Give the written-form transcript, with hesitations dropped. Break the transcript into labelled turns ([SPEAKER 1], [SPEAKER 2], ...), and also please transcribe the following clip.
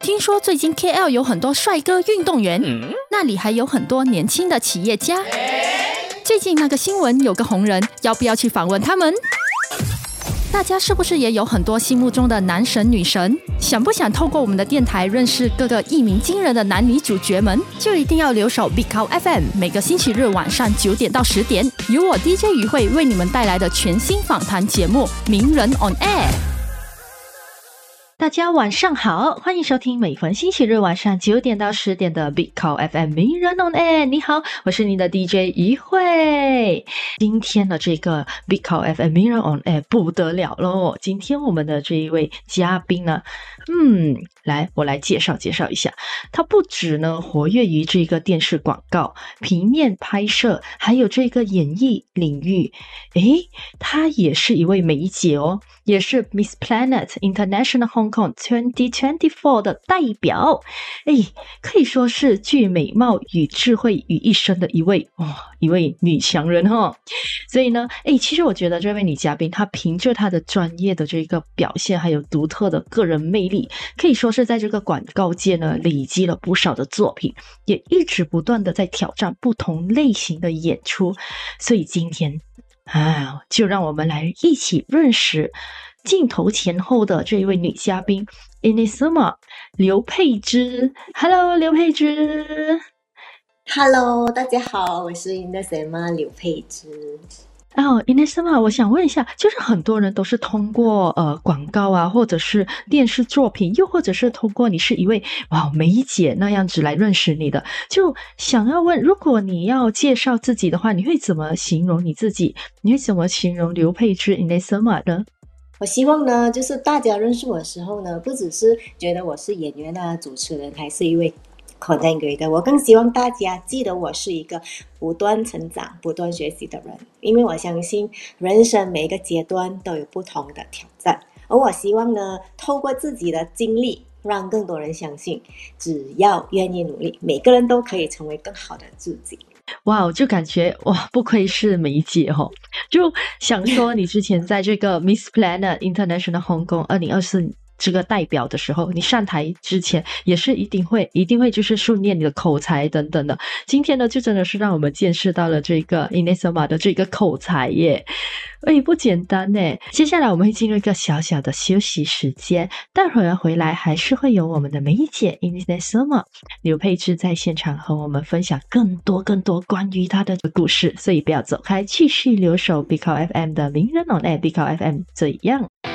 [SPEAKER 1] 听说最近 KL 有很多帅哥运动员，那里还有很多年轻的企业家。最近那个新闻有个红人，要不要去访问他们？大家是不是也有很多心目中的男神女神？想不想透过我们的电台认识各个一鸣惊人的男女主角们？就一定要留守 Big Cow FM， 每个星期日晚上9点到10点，由我 DJ 于慧为你们带来的全新访谈节目《名人 on Air》。大家晚上好，欢迎收听每逢星期日晚上9点到10点的 Big Cow FM 名人 on Air。你好，我是你的 DJ 于慧。今天的这个 Big Cow FM 名人 on Air 不得了咯，今天我们的这一位嘉宾呢，我来介绍一下。他不止呢活跃于这个电视广告、平面拍摄，还有这个演艺领域。他也是一位梅姐哦，也是 Miss Planet International Hong Kong 2024的代表。可以说是集美貌与智慧于一身的一位女强人哦。所以呢，其实我觉得这位女嘉宾她凭着她的专业的这个表现，还有独特的个人魅力，可以说是在这个广告界呢累积了不少的作品，也一直不断的在挑战不同类型的演出。所以今天就让我们来一起认识镜头前后的这一位女嘉宾 Inesema 刘佩芝。 Hello 刘佩芝。
[SPEAKER 2] Hello 大家好，我是 Inesema 刘佩芝。
[SPEAKER 1] Inesema 我想问一下，就是很多人都是通过广告啊，或者是电视作品，又或者是通过你是一位梅姐那样子来认识你的，就想要问，如果你要介绍自己的话，你会怎么形容你自己？你会怎么形容刘佩芝 Inesema 呢？
[SPEAKER 2] 我希望呢，就是大家认识我的时候呢，不只是觉得我是演员啊、主持人，还是一位content creator，我更希望大家记得我是一个不断成长、不断学习的人，因为我相信人生每一个阶段都有不同的挑战，而我希望呢，透过自己的经历，让更多人相信，只要愿意努力，每个人都可以成为更好的自己。
[SPEAKER 1] 就感觉不愧是梅姐哦，就想说你之前在这个 Miss Planet International Hong Kong 2024这个代表的时候，你上台之前也是一定会就是训练你的口才等等的。今天呢，就真的是让我们见识到了这个 Inesema 的这个口才耶，不简单耶。接下来我们会进入一个小小的休息时间，待会儿回来还是会有我们的梅姐 Inesema 刘佩芝在现场和我们分享更多关于她的故事，所以不要走开，继续留守 Big Cow FM 的名人 on Air。 Big Cow FM 这样